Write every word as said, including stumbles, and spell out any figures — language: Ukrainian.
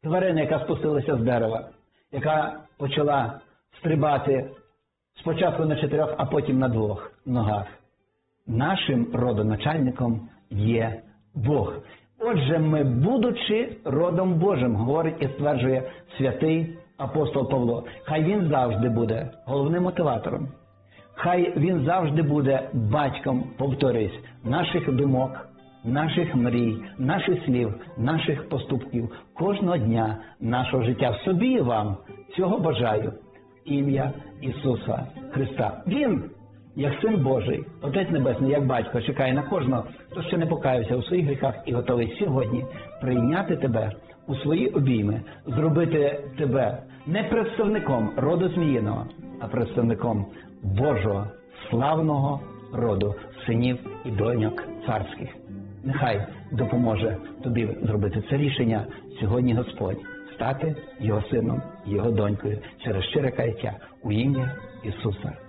тварина, яка спустилася з дерева, яка почала стрибати спочатку на чотирьох, а потім на двох ногах. Нашим родоначальником є Бог. Отже, ми, будучи родом Божим, говорить і стверджує святий апостол Павло, хай він завжди буде головним мотиватором. Хай він завжди буде батьком, повторюсь, наших думок, наших мрій, наших слів, наших поступків, кожного дня нашого життя. В собі і вам цього бажаю. Ім'я Ісуса Христа. Він, як Син Божий, Отець Небесний, як Батько, чекає на кожного, хто ще не покаявся у своїх гріхах і готовий сьогодні прийняти тебе у свої обійми, зробити тебе не представником роду зміїного, а представником Божого славного роду, синів і доньок царських. Нехай допоможе тобі зробити це рішення сьогодні Господь, стати його сином, його донькою через щире каяття у ім'я Ісуса